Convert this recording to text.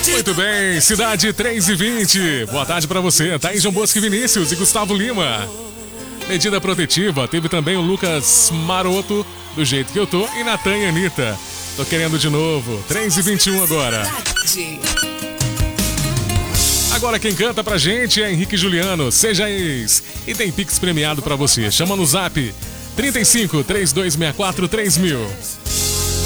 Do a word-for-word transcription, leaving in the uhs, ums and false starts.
Muito bem, Cidade três e vinte. Boa tarde pra você, Thaís João Bosco e Vinícius e Gustavo Lima. Medida protetiva, teve também o Lucas Maroto, do jeito que eu tô, e Natan e Anitta. Tô querendo de novo, três e vinte e um agora. Agora quem canta pra gente é Henrique Juliano, Seja Ex. E tem Pix premiado pra você, chama no zap trinta e cinco, trinta e dois sessenta e quatro, três mil.